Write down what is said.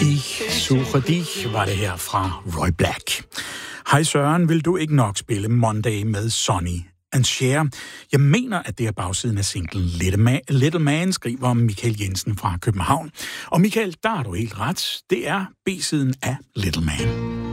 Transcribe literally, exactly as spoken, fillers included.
Ich suche dich var det her fra Roy Black. Hej Søren, vil du ikke nok spille Monday med Sonny and Cher? Jeg mener, at det er bagsiden af singlen Little Man, Little Man, skriver Michael Jensen fra København. Og Michael, der har du helt ret. Det er B-siden af Little Man.